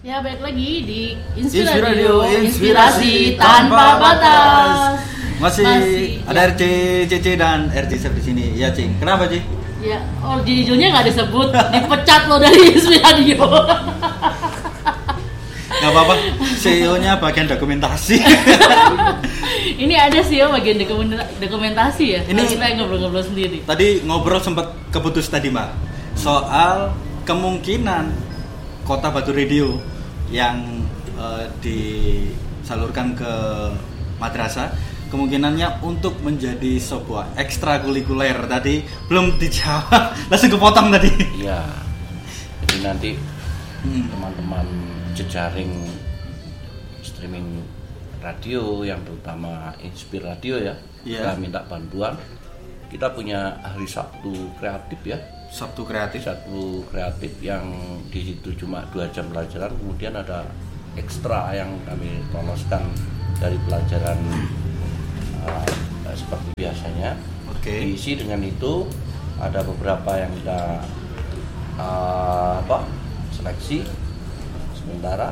Ya, balik lagi di Inspiradio, Inspirasi Tanpa Batas. Masih ada RC, CC dan RC di sini. Ya, Cing. Kenapa, Cing? Ya, judulnya nggak disebut, dipecat lo dari Inspiradio. Gak apa-apa, CEO-nya bagian dokumentasi. Ini ada CEO bagian dokumentasi ya. Ini kita ngobrol-ngobrol sendiri. Tadi ngobrol sempat keputus tadi, Mbak. Soal kemungkinan Kota Batu Radio yang disalurkan ke madrasah, kemungkinannya untuk menjadi sebuah ekstrakurikuler. Tadi belum dijawab, langsung kepotong tadi. Iya. Jadi nanti teman-teman jejaring streaming radio yang terutama Inspir Radio ya, kita minta bantuan. Kita punya hari Sabtu kreatif ya. Sabtu kreatif yang di situ cuma 2 jam pelajaran, kemudian ada ekstra yang kami loloskan dari pelajaran seperti biasanya. Diisi dengan itu ada beberapa yang kita seleksi sementara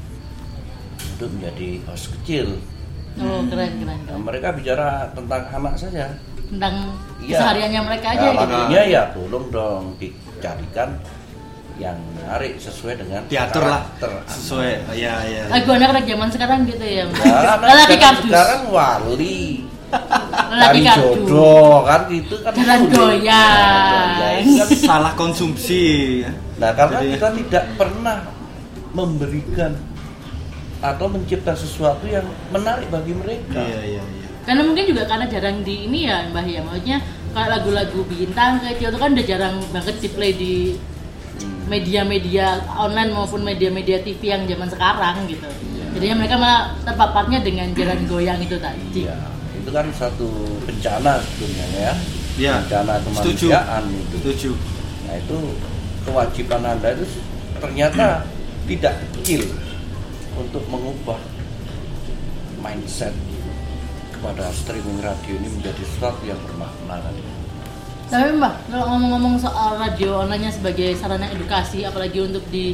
untuk menjadi host kecil. Keren. Nah, mereka bicara tentang anak saja, tentang kesehariannya mereka aja gitu. Lagunya ya tolong dong dicarikan yang menarik sesuai dengan diatur lah sesuai. Ya. Lagu anak-anak zaman sekarang gitu ya. Lelaki kardus. Sekarang wali. Lelaki jodoh kan gitu kan. Jalan goyang. Kan salah konsumsi. Nah, karena kita tidak pernah memberikan atau mencipta sesuatu yang menarik bagi mereka. Iya. Karena mungkin juga karena jarang di ini ya Mbah ya, maksudnya kalau lagu-lagu bintang kecil itu kan udah jarang banget di play di media-media online maupun media-media TV yang zaman sekarang gitu. Jadinya mereka malah terpaparnya dengan jalan goyang itu tadi. Iya, itu kan satu bencana sebetulnya ya. Iya. Bencana kemanusiaan itu. Setuju. Nah, itu kewajiban Anda itu ternyata tidak kecil untuk mengubah mindset pada streaming radio ini menjadi sesuatu yang bermakna. Tapi Mbak, kalau ngomong-ngomong soal radio online sebagai sarana edukasi, apalagi untuk di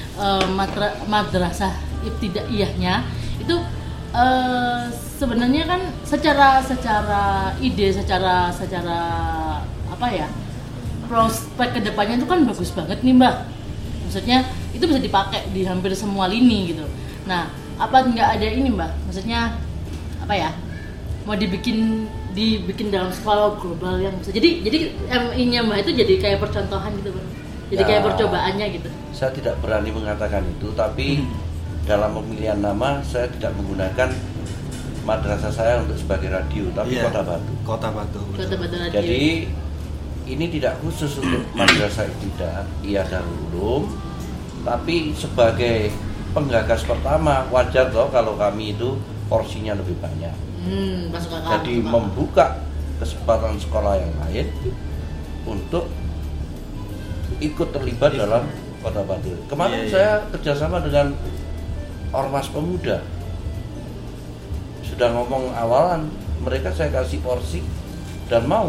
madrasah ibtidaiyahnya, itu sebenarnya kan secara ide, secara apa ya, prospek kedepannya itu kan bagus banget nih Mbak. Maksudnya itu bisa dipakai di hampir semua lini gitu. Nah, apa nggak ada ini Mbak? Maksudnya apa ya? Mau dibikin dalam skala global yang bisa. Jadi MI-nya Mbak itu jadi kayak percontohan gitu, Bang. Jadi kayak percobaannya gitu. Saya tidak berani mengatakan itu, tapi dalam pemilihan nama saya tidak menggunakan madrasah saya untuk sebagai radio, tapi Kota Batu. Radio. Jadi ini tidak khusus untuk madrasah ibtidaiyah Darul Ulum, tapi sebagai penggagas pertama wajar toh kalau kami itu porsinya lebih banyak. Jadi membuka kesempatan sekolah yang lain untuk ikut terlibat dalam Kota Batu. Kemarin saya kerjasama dengan Ormas Pemuda. Sudah ngomong awalan, mereka saya kasih porsi dan mau.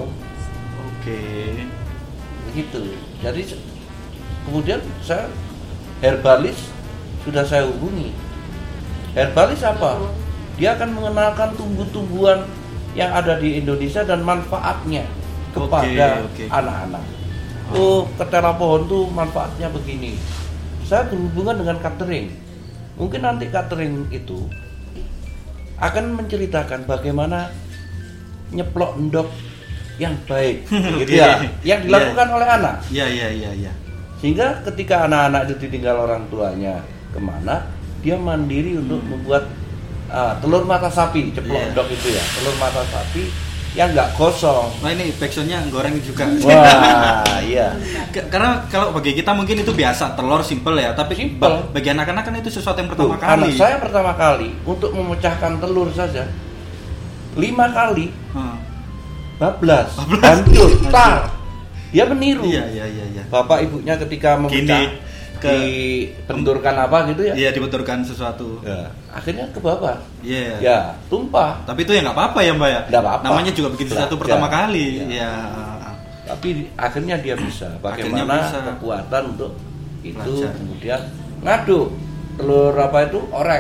Begitu. Jadi kemudian saya Herbalis sudah saya hubungi. Herbalis apa? Dia akan mengenalkan tumbuh-tumbuhan yang ada di Indonesia dan manfaatnya kepada anak-anak. Ketela pohon tuh manfaatnya begini. Saya berhubungan dengan catering. Mungkin nanti catering itu akan menceritakan bagaimana nyeplok endok yang baik, gitu ya, yang dilakukan oleh anak. Iya. Sehingga ketika anak-anak itu ditinggal orang tuanya kemana, dia mandiri untuk membuat telur mata sapi, ceplok endok itu ya, telur mata sapi yang nggak gosong. Nah ini backsoundnya goreng juga. Wah, iya. Karena kalau bagi kita mungkin itu biasa, telur simple ya, tapi bagi anak-anak kan itu sesuatu yang pertama kali. Anak saya pertama kali untuk memecahkan telur saja 5 kali bablas, hancur, tar. Dia meniru. Iya. Bapak ibunya ketika memecah dibenturkan apa gitu ya? Iya, dibenturkan sesuatu. Ya, akhirnya ke bawah. Iya. Ya, tumpah. Tapi itu ya nggak apa-apa ya, Mbak ya. Nggak apa-apa. Namanya juga begitu satu pertama kali. Ya. Tapi akhirnya dia bisa. Bagaimana kekuatan untuk itu kemudian ngaduk. orek.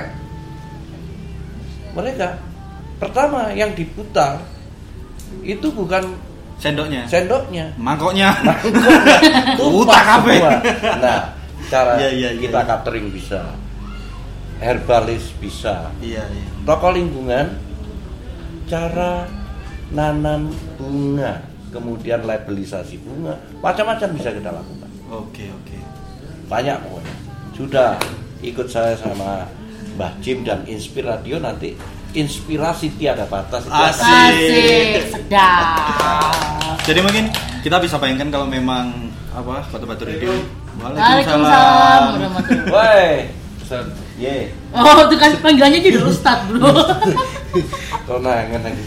Mereka pertama yang diputar itu bukan Sendoknya, mangkoknya, utak kabeh. Nah, cara Iya. kita catering bisa, herbalis bisa, Iya. toko lingkungan, cara nanam bunga, kemudian labelisasi bunga, macam-macam bisa kita lakukan. Oke. Banyak pokoknya. Sudah ikut saya sama Mbah Jim dan Inspir Radio, nanti inspirasi tiada batas. Asik, sedap. Jadi mungkin kita bisa bayangkan kalau memang Kota Batu Radio. Waalaikumsalam warahmatullahi. Woi, Ustaz, ye. Oh, itu kan panggilannya jadi Ustaz, bro. Konangan lagi.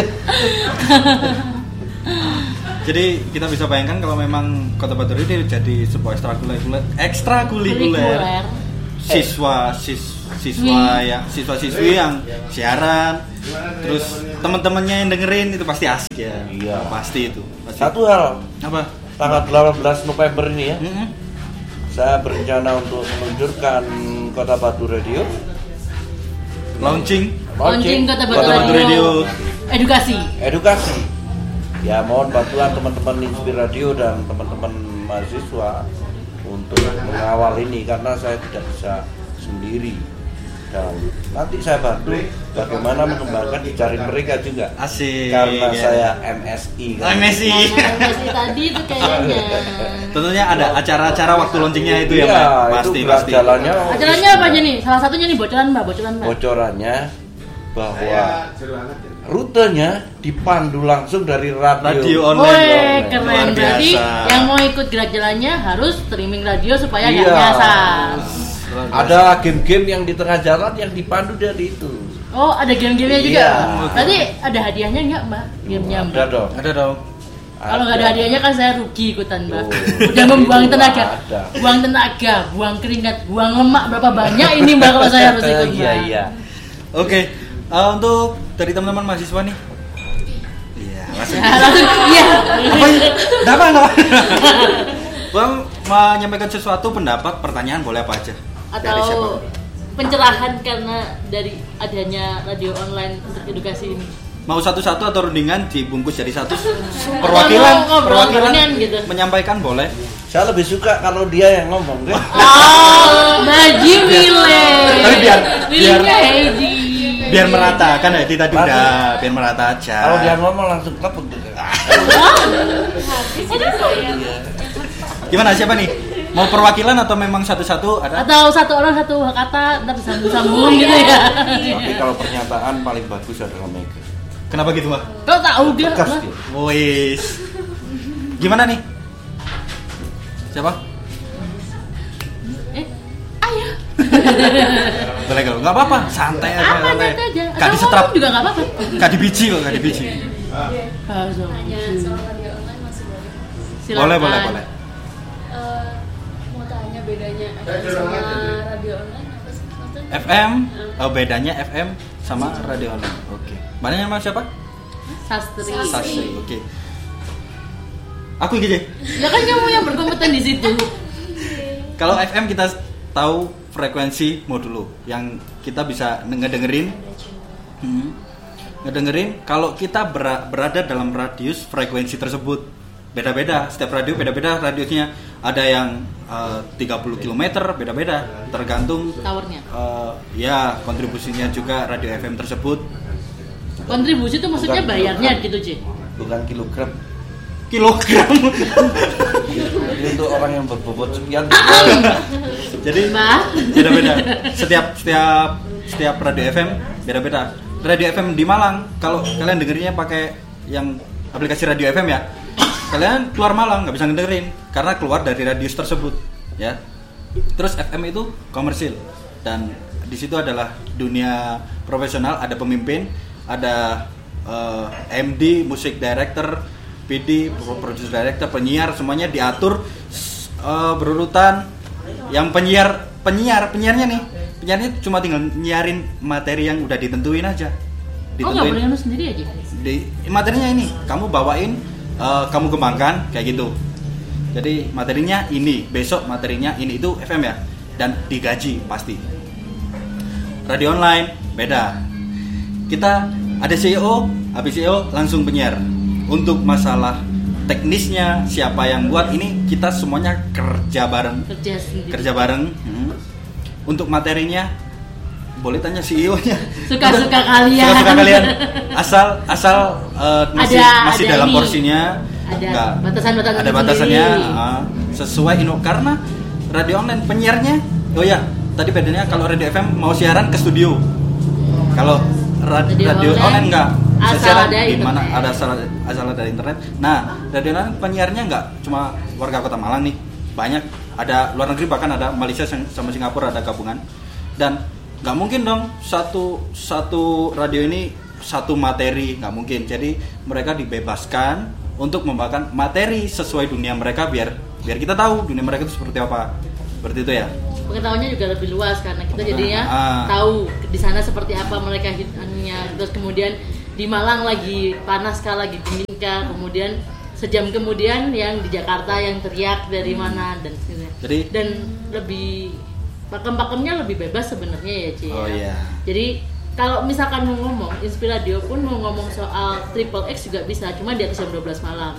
Jadi kita bisa bayangkan kalau memang Kota Batu Radio jadi sebuah ekstrakurikuler siswa-siswi yang siaran, terus teman-temannya yang dengerin itu pasti asik ya. Iya. Pasti itu. Satu hal, Apa? tanggal 18 November ini ya, saya berencana untuk meluncurkan Kota Batu Radio. Launching Kota Batu Batu Radio. Edukasi. Ya, mohon bantuan teman-teman Inspir Radio dan teman-teman mahasiswa untuk mengawal ini karena saya tidak bisa sendiri. Dan nanti saya bantu bagaimana mengembangkan jejaring mereka juga. Asik. Karena ya. saya MSI. Kan? MSI. Masih tadi itu kayaknya. Tentunya ada acara-acara waktu launchingnya itu ya, Iya, Pak. itu berat jalannya. Acaranya apa aja nih? Salah satunya nih bocoran Mbak. Bocorannya bahwa rutenya dipandu langsung dari radio online. Woi, keren. Luar Berarti biasa. yang mau ikut gerak jalannya harus streaming radio supaya nggak Iya. nyasar. Ada game-game yang di tengah jalan yang dipandu dari itu. Oh, ada game-gamenya juga. Iya. Berarti ada hadiahnya nggak, Mbak? Gamenya Ada Mbak. dong. Ada dong. Kalau nggak ada hadiahnya kan saya rugi ikutan, Mbak. Oh. Udah membuang Itu tenaga, ada. buang tenaga, buang keringat, buang lemak berapa banyak ini Mbak kalau saya harus ikut, Mbak. Iya. Oke. Untuk dari teman-teman mahasiswa nih. Iya, masih. Ya, langsung iya. Kenapa? Bang menyampaikan sesuatu pendapat, pertanyaan boleh apa aja. Dari siapa? Atau pencerahan karena dari adanya radio online untuk edukasi ini. Mau satu-satu atau rundingan dibungkus jadi satu. Atau mau ngobrol barengan gitu. Menyampaikan boleh. Saya lebih suka kalau dia yang ngomong deh. Oh, Baji milih. Tapi biar biar merata kan ya tadi Mati. udah biar merata aja. Kalau dia ngomong langsung klepek gitu. Gimana siapa nih? Mau perwakilan atau memang satu-satu ada? Atau satu orang satu kata ntar disambung-sambung gitu ya. Tapi kalau pernyataan paling bagus adalah Mega. Kenapa gitu, Mbak? Kau tahu dia? Tegas Mbak? dia. Wis. Gimana nih? Siapa? Ayah. Boleh kalau nggak apa-apa, santai aja. Apa santai. nanti aja? Gak Atau disetrap, ngomong juga nggak apa-apa. gak dibiji kok, gak dibiji. Hanya soal radio online masih boleh. Boleh, boleh, boleh. Mau tanya bedanya FM sama radio online apa sih maksudnya? FM, oh bedanya FM sama radio online. Oke. Mana nama siapa? Sastri. Sastri. Oke. Aku gitu. Ya kan kamu yang berkompeten di situ. Kalau FM kita tahu frekuensi modulo yang kita bisa ngedengerin. Ngedengerin kalau kita berada dalam radius frekuensi tersebut. Beda-beda, setiap radio beda-beda radiusnya. Ada yang 30 km, beda-beda tergantung Towernya. ya kontribusinya juga radio FM tersebut. Kontribusi itu maksudnya Bukan bayarnya kilogram. gitu, Ci. Bukan kilogram. Kilogram. Jadi untuk orang yang berbobot sekian. Jadi Mbak. beda-beda. Setiap radio FM beda-beda. Radio FM di Malang, kalau kalian dengerinnya pakai yang aplikasi radio FM ya, kalian keluar Malang nggak bisa ngedengerin karena keluar dari radius tersebut, ya. Terus FM itu komersil dan di situ adalah dunia profesional, ada pemimpin, ada MD, music director, PD, producer director, penyiar, semuanya diatur berurutan. Yang penyiarnya nih, penyiarnya cuma tinggal nyiarin materi yang udah ditentuin aja. Oh, nggak boleh nganu sendiri aja. Materinya ini kamu bawain, kamu kembangkan kayak gitu. Jadi materinya ini, besok materinya ini, itu FM ya. dan digaji pasti. Radio online beda. Kita ada CEO, habis CEO langsung penyiar. Untuk masalah teknisnya siapa yang buat ini kita semuanya kerja bareng. Kerja bareng. Untuk materinya boleh tanya CEO-nya. Suka-suka kalian. Suka-suka kalian. Asal masih dalam porsinya. Ada batasan-batasan. Ada batasannya. Sesuai karena radio online penyiarnya. Oh ya, tadi bedanya kalau radio FM mau siaran ke studio. Kalau radio online enggak. Siaran di mana ada asal ada internet. Nah, radio online penyiarnya enggak cuma warga Kota Malang nih. Banyak ada luar negeri, bahkan ada Malaysia sama Singapura ada gabungan. Dan nggak mungkin dong satu radio ini satu materi, nggak mungkin. Jadi mereka dibebaskan untuk membawakan materi sesuai dunia mereka biar kita tahu dunia mereka itu seperti apa. Seperti itu ya. Pengetahuannya juga lebih luas karena kita jadinya tahu di sana seperti apa mereka hidupnya. Terus kemudian di Malang lagi panas kah, lagi dingin kah, kemudian sejam kemudian yang di Jakarta yang teriak dari mana dan sebagainya. Dan lebih pakem-pakemnya lebih bebas sebenarnya ya Ci. Oh iya. Jadi kalau misalkan mau ngomong, Inspiradio pun mau ngomong soal Triple X juga bisa, cuma di atas jam 12 malam.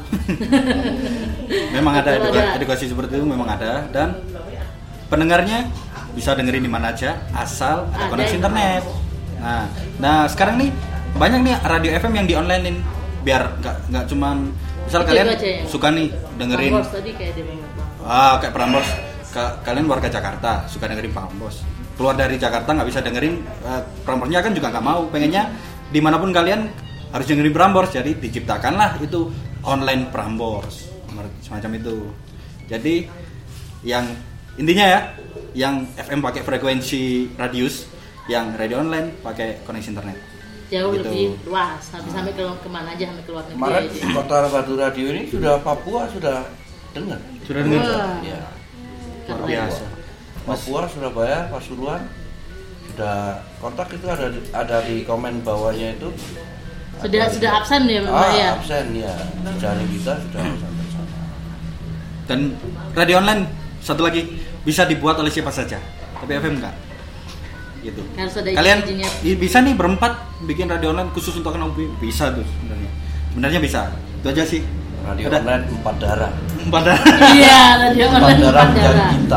Memang ada edukasi seperti itu, memang ada. Dan pendengarnya bisa dengerin di mana aja asal ada koneksi internet. Nah sekarang nih banyak nih radio FM yang di onlinein biar nggak cuman misal kalian suka nih dengerin Prambors tadi kayak kayak Prambors. Kalian warga Jakarta suka dengerin Prambors, keluar dari Jakarta nggak bisa dengerin Pramborsnya kan juga nggak mau, pengennya dimanapun kalian harus dengerin Prambors, jadi diciptakanlah itu online Prambors semacam itu. Jadi yang intinya ya, yang FM pakai frekuensi radius, yang radio online pakai koneksi internet. Jauh gitu. Lebih luas, sampai kemana aja, sampai ke luar negeri. Kemarin Kota Batu Radio ini sudah Papua sudah dengar. Sudah dengar. Ya. Luar biasa. Papua, Surabaya, Pasuruan sudah kontak itu ada di komen bawahnya itu. Sudah absen ya Mbak ya? Absen ya. Jaring kita sudah sampai sana. Dan radio online satu lagi bisa dibuat oleh siapa saja, tapi FM enggak. Gitu. Kalian bisa nih berempat bikin radio online khusus untuk anak bisa tuh sebenarnya bisa. Itu aja sih. Radio online 4 darah. Iya, radio online 4 darah. Dari kita.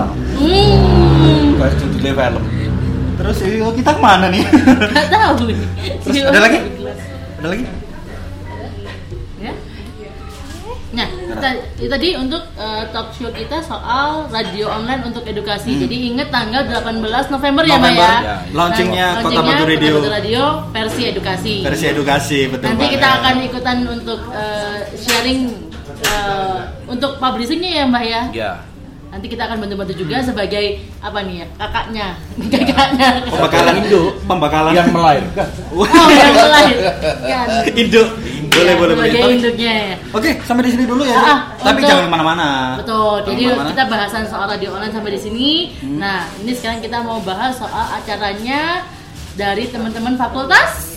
Kayak judulnya film. Terus kita kemana nih? Gak tahu nih. Terus ada lagi? Ya? Nah, tadi untuk talk show kita soal radio online untuk edukasi. Jadi ingat tanggal 18 November ya, Mbak ya. Launchingnya Kota Batu Radio versi edukasi. Versi edukasi, betul. Nanti kita akan ikutan untuk sharing untuk publishingnya ya, Mbak ya. Ya. Nanti kita akan bantu-bantu juga sebagai apa nih ya, kakaknya. Pembakalan yang melahirkan. Yang melahirkan. Induk. Boleh. Sebagai induknya ya. Oke, sampai di sini dulu ya. Tapi jangan kemana-mana. Betul. Jadi kita bahasan soal radio online sampai di sini. Nah, ini sekarang kita mau bahas soal acaranya dari teman-teman fakultas.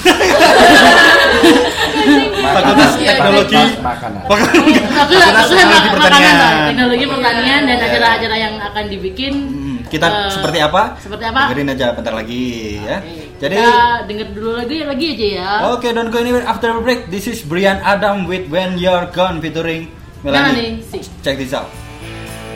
Fakultas Teknologi Makanan. Fakultas Teknologi Pertanian dan acara-acara yang akan dibikin. Kita seperti apa? Dengerin aja bentar lagi ya. Jadi kita denger dulu lagi aja ya. Oke, don't go anywhere after the break. This is Brian Adam with When You're Gone featuring Melanie. See. Check this out.